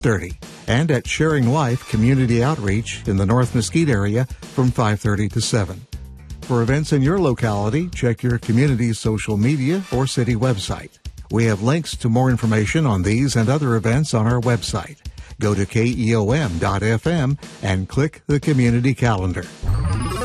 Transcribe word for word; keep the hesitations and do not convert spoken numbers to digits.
thirty, and at Sharing Life Community Outreach in the North Mesquite area from five thirty to seven. For events in your locality, check your community's social media or city website. We have links to more information on these and other events on our website. Go to K E O M dot F M and click the community calendar.